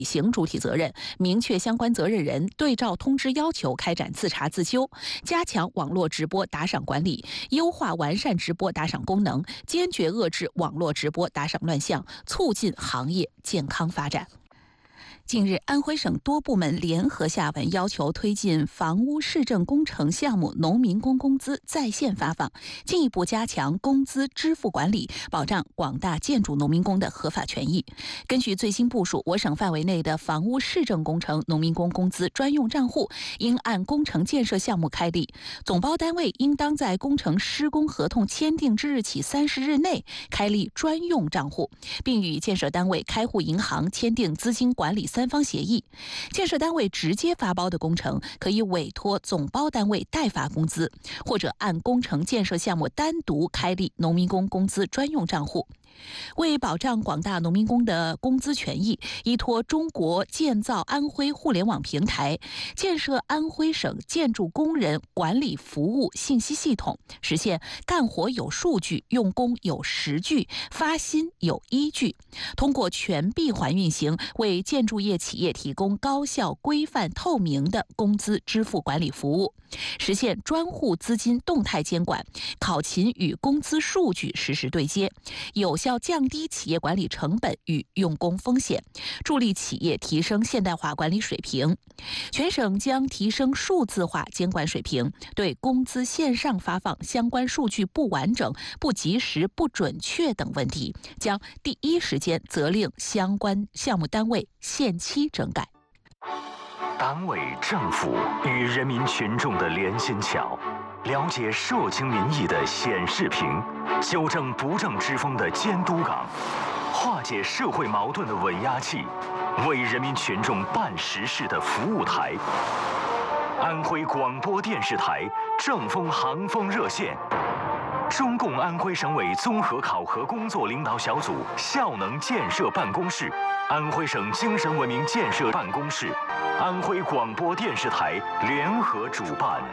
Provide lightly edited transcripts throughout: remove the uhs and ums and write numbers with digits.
行主体责任，明确相关责任人，对照通知要求开展自查自纠，加强网络直播打赏管理，优化完善直播打赏功能，坚决遏制网络直播打赏乱象，促进行业健康发展。近日，安徽省多部门联合下文要求推进房屋市政工程项目农民工工资在线发放，进一步加强工资支付管理，保障广大建筑农民工的合法权益。根据最新部署，我省范围内的房屋市政工程农民工工资专用账户应按工程建设项目开立，总包单位应当在工程施工合同签订之日起30日内开立专用账户，并与建设单位、开户银行签订资金管理3方协议。建设单位直接发包的工程，可以委托总包单位代发工资，或者按工程建设项目单独开立农民工工资专用账户。为保障广大农民工的工资权益，依托中国建造安徽互联网平台，建设安徽省建筑工人管理服务信息系统，实现干活有数据、用工有实据、发薪有依据，通过全闭环运行，为建筑业企业提供高效、规范、透明的工资支付管理服务，实现专户资金动态监管，考勤与工资数据实时对接，有效降低企业管理成本与用工风险，助力企业提升现代化管理水平。全省将提升数字化监管水平，对工资线上发放相关数据不完整、不及时、不准确等问题，将第一时间责令相关项目单位限期整改。 单位政府与人民群众的连心桥，了解社情民意的显示屏，纠正不正之风的监督岗，化解社会矛盾的稳压器，为人民群众办实事的服务台。安徽广播电视台正风行风热线，中共安徽省委综合考核工作领导小组效能建设办公室、安徽省精神文明建设办公室、安徽广播电视台联合主办。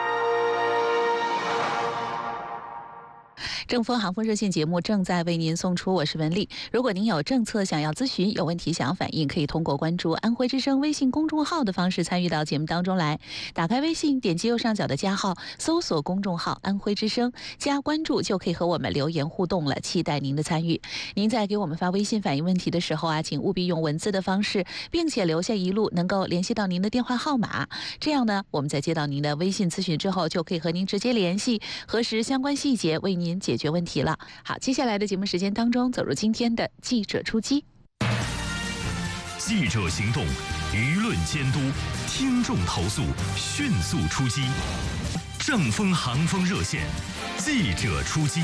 正风行风热线节目正在为您送出，我是文丽。如果您有政策想要咨询、有问题想要反映，可以通过关注安徽之声微信公众号的方式参与到节目当中来。打开微信，点击右上角的加号，搜索公众号安徽之声，加关注就可以和我们留言互动了，期待您的参与。您在给我们发微信反映问题的时候啊，请务必用文字的方式，并且留下一路能够联系到您的电话号码，这样呢，我们在接到您的微信咨询之后，就可以和您直接联系，核实相关细节，为您解决问题了。好，接下来的节目时间当中，走入今天的记者出击。 记者行动，舆论监督，听众投诉，迅速出击。正风行风热线，记者出击。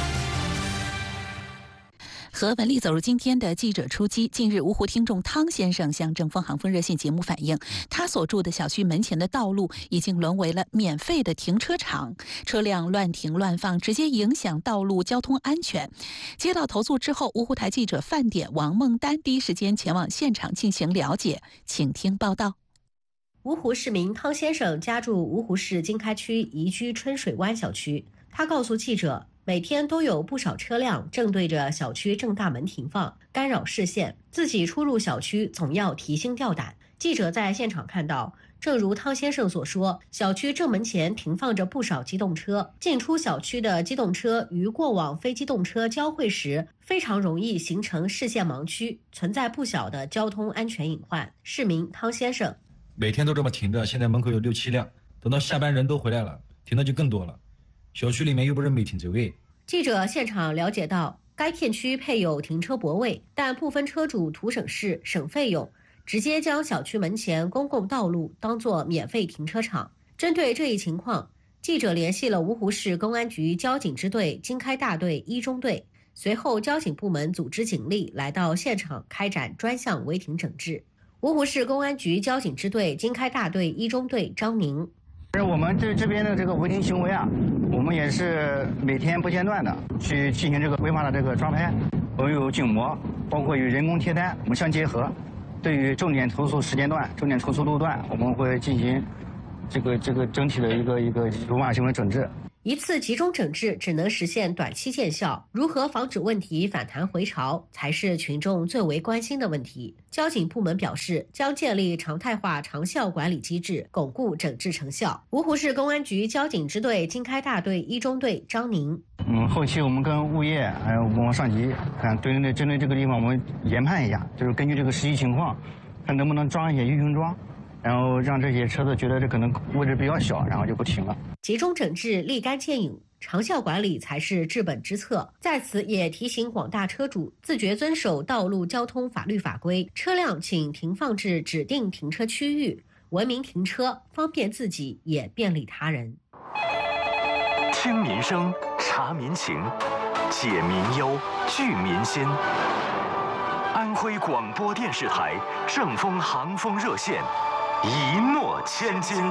和文丽走入今天的记者出击。近日，芜湖听众汤先生向正风行风热线节目反映，他所住的小区门前的道路已经沦为了免费的停车场，车辆乱停乱放，直接影响道路交通安全。接到投诉之后，芜湖台记者饭点王梦丹第一时间前往现场进行了解，请听报道。 芜湖市民汤先生家住芜湖市经开区宜居春水湾小区，他告诉记者，每天都有不少车辆正对着小区正大门停放，干扰视线，自己出入小区总要提心吊胆。记者在现场看到，正如汤先生所说，小区正门前停放着不少机动车，进出小区的机动车与过往非机动车交汇时，非常容易形成视线盲区，存在不小的交通安全隐患。市民汤先生， 每天都这么停着，现在门口有6、7辆，等到下班人都回来了，停的就更多了。小区里面又不是没停车位。 记者现场了解到，该片区配有停车泊位，但部分车主图省事省费用，直接将小区门前公共道路当作免费停车场。针对这一情况，记者联系了芜湖市公安局交警支队经开大队1中队，随后交警部门组织警力来到现场开展专项违停整治。芜湖市公安局交警支队经开大队1中队张宁， 我们这边的这个违停行为啊，我们也是每天不间断的去进行这个违法的这个抓拍，我们有警模，包括与人工贴单，我们相结合。对于重点投诉时间段、重点投诉路段，我们会进行这个整体的一个违法行为整治。 一次集中整治只能实现短期见效，如何防止问题反弹回潮，才是群众最为关心的问题。交警部门表示，将建立常态化长效管理机制，巩固整治成效。芜湖市公安局交警支队经开大队一中队张宁。 后期我们跟物业还有我们上级看针对这个地方我们研判一下，就是根据这个实际情况，看能不能装一些 U 型桩，然后让这些车子觉得这可能位置比较小，然后就不停了。 集中整治立竿见影，长效管理才是治本之策。在此也提醒广大车主自觉遵守道路交通法律法规，车辆请停放至指定停车区域，文明停车，方便自己也便利他人。 听民生，察民情，解民忧，聚民心。安徽广播电视台正风航风热线，一诺千金。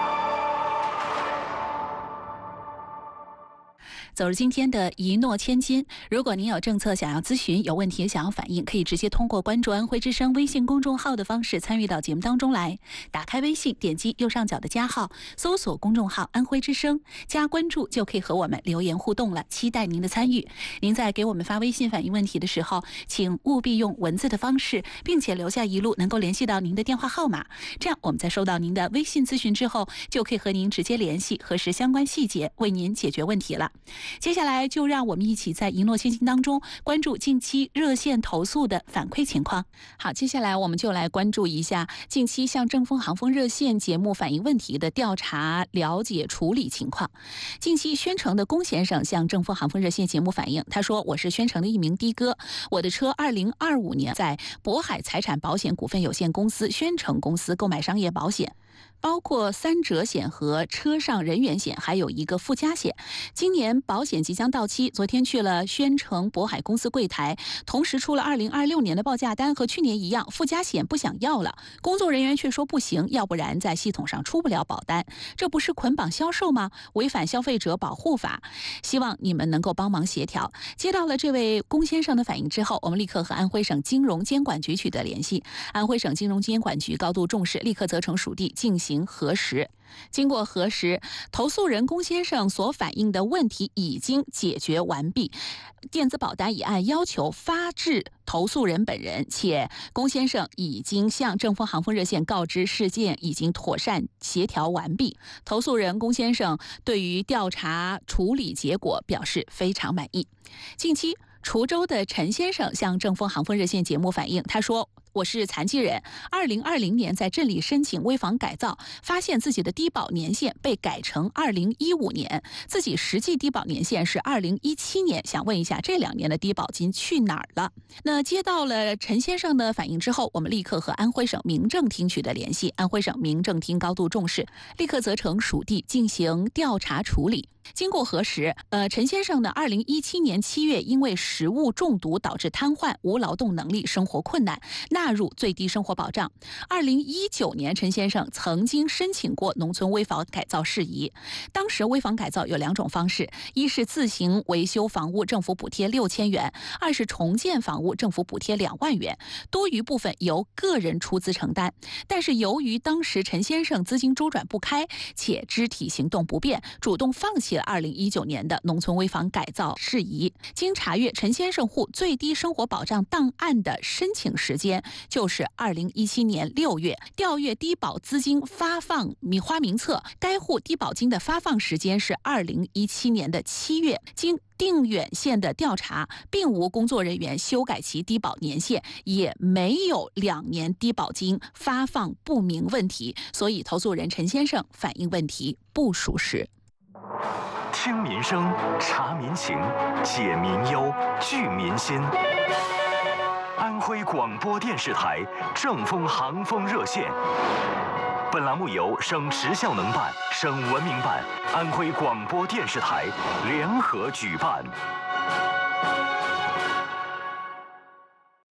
走入今天的一诺千金，如果您有政策想要咨询，有问题想要反映，可以直接通过关注安徽之声微信公众号的方式参与到节目当中来。打开微信，点击右上角的加号，搜索公众号安徽之声，加关注就可以和我们留言互动了，期待您的参与。您在给我们发微信反映问题的时候，请务必用文字的方式，并且留下一路能够联系到您的电话号码，这样我们在收到您的微信咨询之后，就可以和您直接联系，核实相关细节，为您解决问题了。接下来就让我们一起在一诺千金当中关注近期热线投诉的反馈情况。好，接下来我们就来关注一下近期向正风航风热线节目反映问题的调查、了解、处理情况。近期宣城的龚先生向正风航风热线节目反映，他说：“我是宣城的一名的哥，我的车2025年在渤海财产保险股份有限公司宣城公司购买商业保险。”包括3者险和车上人员险，还有一个附加险。今年保险即将到期，昨天去了宣城渤海公司柜台，同时出了2026年的报价单，和去年一样，附加险不想要了。工作人员却说不行，要不然在系统上出不了保单，这不是捆绑销售吗？违反消费者保护法，希望你们能够帮忙协调。接到了这位龚先生的反映之后，我们立刻和安徽省金融监管局取得联系，安徽省金融监管局高度重视，立刻责成属地进行核实。经过核实，投诉人龚先生所反映的问题已经解决完毕，电子保单已按要求发至投诉人本人，且龚先生已经向正风航风热线告知事件已经妥善协调完毕。投诉人龚先生对于调查处理结果表示非常满意。近期，滁州的陈先生向正风航风热线节目反映，他说：“我是残疾人，2020年在镇里申请危房改造，发现自己的低保年限被改成2015年，自己实际低保年限是2017年，想问一下这2年的低保金去哪儿了？”那接到了陈先生的反映之后，我们立刻和安徽省民政厅取得联系，安徽省民政厅高度重视，立刻责成属地进行调查处理。经过核实，陈先生呢，2017年7月因为食物中毒导致瘫痪、无劳动能力、生活困难，纳入最低生活保障。2019年，陈先生曾经申请过农村危房改造事宜。当时危房改造有2种方式：一是自行维修房屋，政府补贴6000元；二是重建房屋，政府补贴2万元，多余部分由个人出资承担。但是由于当时陈先生资金周转不开，且肢体行动不便，主动放弃了2019年的农村危房改造事宜。经查阅，陈先生户最低生活保障档案的申请时间就是2017年6月，调阅低保资金发放花名册，该户低保金的发放时间是2017年的7月。经定远县的调查，并无工作人员修改其低保年限，也没有2年低保金发放不明问题，所以投诉人陈先生反映问题不属实。 听民生，察民情，解民忧，聚民心。安徽广播电视台正风航风热线。本栏目由省时效能办、省文明办、安徽广播电视台联合举办。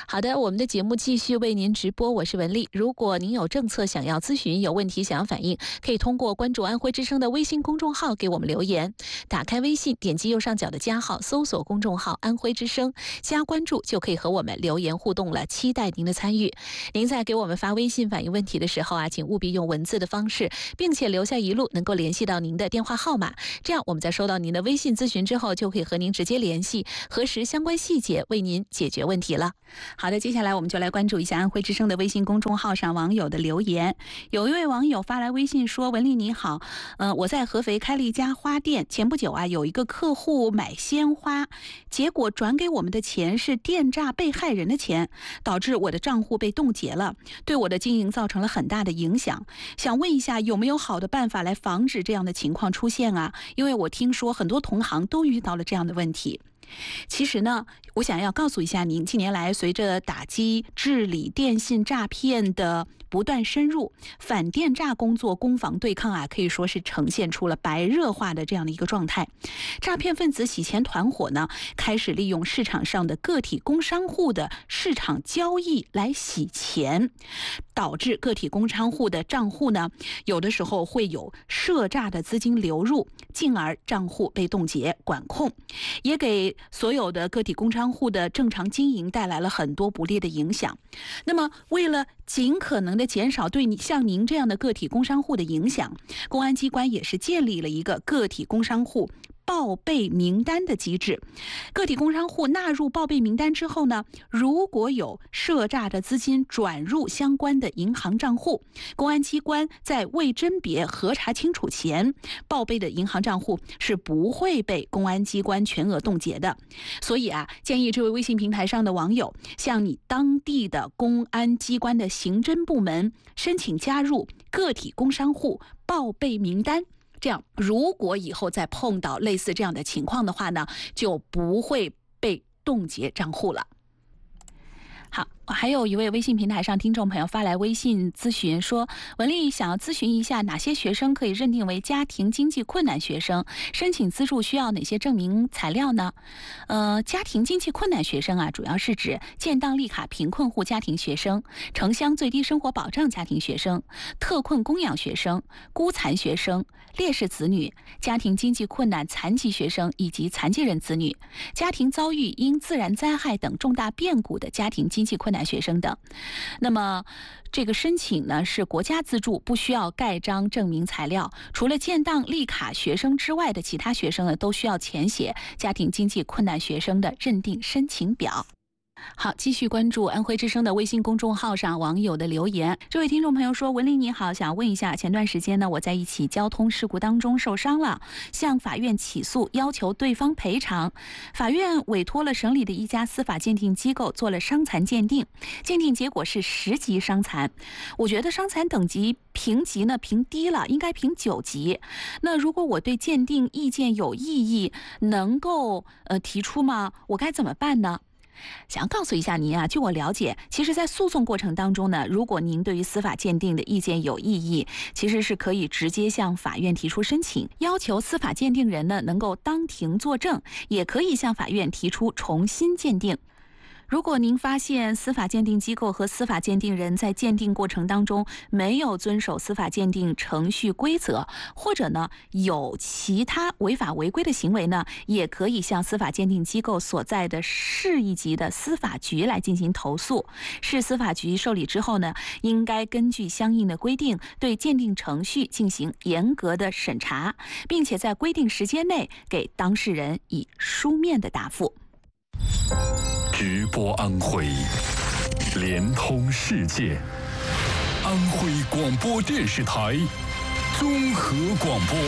好的，我们的节目继续为您直播，我是文丽。如果您有政策想要咨询，有问题想要反映，可以通过关注安徽之声的微信公众号给我们留言。打开微信，点击右上角的加号，搜索公众号安徽之声，加关注就可以和我们留言互动了，期待您的参与。您在给我们发微信反映问题的时候啊，请务必用文字的方式，并且留下一路能够联系到您的电话号码，这样我们在收到您的微信咨询之后，就可以和您直接联系，核实相关细节，为您解决问题了。好的，接下来我们就来关注一下安徽之声的微信公众号上网友的留言。有一位网友发来微信说：文丽你好，我在合肥开了一家花店，前不久啊，有一个客户买鲜花，结果转给我们的钱是电诈被害人的钱，导致我的账户被冻结了，对我的经营造成了很大的影响。想问一下有没有好的办法来防止这样的情况出现啊？因为我听说很多同行都遇到了这样的问题。其实呢，我想要告诉一下您，近年来随着打击治理电信诈骗的不断深入，反电诈工作攻防对抗啊，可以说是呈现出了白热化的这样的一个状态。诈骗分子洗钱团伙呢，开始利用市场上的个体工商户的市场交易来洗钱，导致个体工商户的账户呢，有的时候会有涉诈的资金流入，进而账户被冻结管控，也给所有的个体工商户的正常经营带来了很多不利的影响。那么为了尽可能的减少对像您这样的个体工商户的影响，公安机关也是建立了一个个体工商户报备名单的机制。个体工商户纳入报备名单之后呢，如果有涉诈的资金转入相关的银行账户，公安机关在未甄别核查清楚前，报备的银行账户是不会被公安机关全额冻结的。所以啊，建议这位微信平台上的网友向你当地的公安机关的刑侦部门申请加入个体工商户报备名单。这样，如果以后再碰到类似这样的情况的话呢，就不会被冻结账户了。好，还有一位微信平台上听众朋友发来微信咨询说，文丽想要咨询一下哪些学生可以认定为家庭经济困难学生，申请资助需要哪些证明材料呢？家庭经济困难学生啊，主要是指建档立卡贫困户家庭学生、城乡最低生活保障家庭学生、特困供养学生、孤残学生、烈士子女、家庭经济困难残疾学生以及残疾人子女、家庭遭遇因自然灾害等重大变故的家庭经济困难学生等。那么这个申请呢是国家资助，不需要盖章证明材料。除了建档立卡学生之外的其他学生呢，都需要填写家庭经济困难学生的认定申请表。好，继续关注安徽之声的微信公众号上网友的留言。这位听众朋友说，文丽你好，想问一下，前段时间呢，我在一起交通事故当中受伤了，向法院起诉，要求对方赔偿。法院委托了省里的一家司法鉴定机构做了伤残鉴定，鉴定结果是10级伤残。我觉得伤残等级评级呢评低了，应该评9级。那如果我对鉴定意见有异议，能够提出吗？我该怎么办呢？想要告诉一下您啊，据我了解，其实在诉讼过程当中呢，如果您对于司法鉴定的意见有异议，其实是可以直接向法院提出申请，要求司法鉴定人呢能够当庭作证，也可以向法院提出重新鉴定。如果您发现司法鉴定机构和司法鉴定人在鉴定过程当中没有遵守司法鉴定程序规则，或者呢有其他违法违规的行为呢，也可以向司法鉴定机构所在的市一级的司法局来进行投诉。市司法局受理之后呢，应该根据相应的规定对鉴定程序进行严格的审查，并且在规定时间内给当事人以书面的答复。 直播安徽，连通世界。安徽广播电视台综合广播。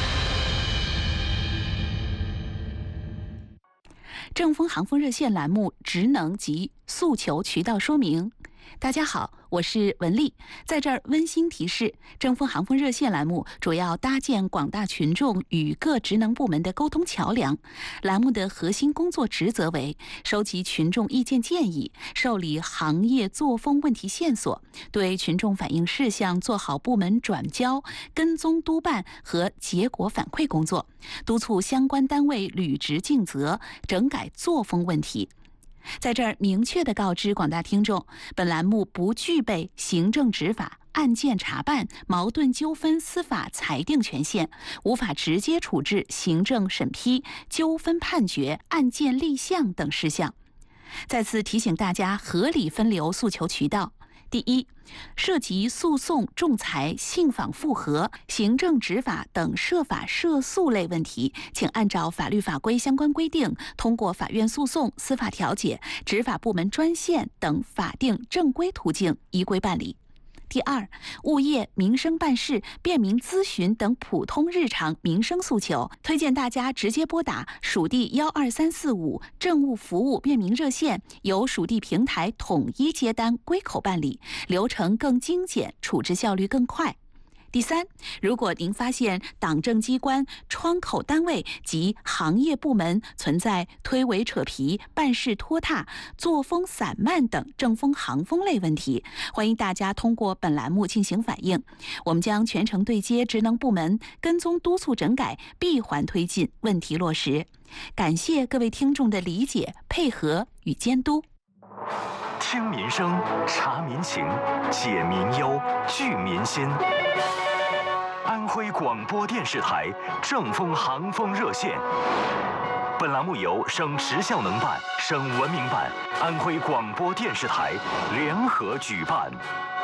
正风航风热线栏目职能及诉求渠道说明。大家好，我是文丽，在这儿温馨提示，正风航风热线栏目主要搭建广大群众与各职能部门的沟通桥梁。栏目的核心工作职责为收集群众意见建议，受理行业作风问题线索，对群众反映事项做好部门转交、跟踪督办和结果反馈工作，督促相关单位履职尽责，整改作风问题。 在这儿明确地告知广大听众，本栏目不具备行政执法、案件查办、矛盾纠纷司法裁定权限，无法直接处置行政审批、纠纷判决、案件立项等事项。再次提醒大家合理分流诉求渠道。第一，涉及诉讼、仲裁、信访复核、行政执法等涉法涉诉类问题，请按照法律法规相关规定，通过法院诉讼、司法调解、执法部门专线等法定正规途径依规办理。第二，物业、民生办事、便民咨询等普通日常民生诉求，推荐大家直接拨打属地12345政务服务便民热线，由属地平台统一接单归口办理，流程更精简，处置效率更快。第三，如果您发现党政机关、窗口单位及行业部门存在推诿扯皮、办事拖沓、作风散漫等政风行风类问题，欢迎大家通过本栏目进行反映，我们将全程对接职能部门，跟踪督促整改，闭环推进，问题落实。感谢各位听众的理解、配合与监督。 听民生，察民情，解民忧，聚民心。安徽广播电视台正风行风热线。本栏目由省时效能办、省文明办、安徽广播电视台联合举办。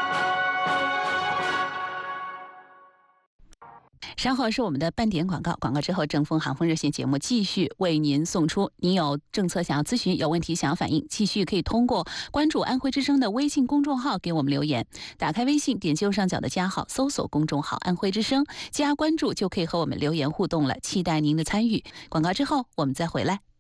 稍后是我们的半点广告，广告之后正风行风热线节目继续为您送出。您有政策想要咨询，有问题想要反映，继续可以通过关注安徽之声的微信公众号给我们留言。打开微信，点击右上角的加号，搜索公众号安徽之声，加关注就可以和我们留言互动了，期待您的参与。广告之后我们再回来。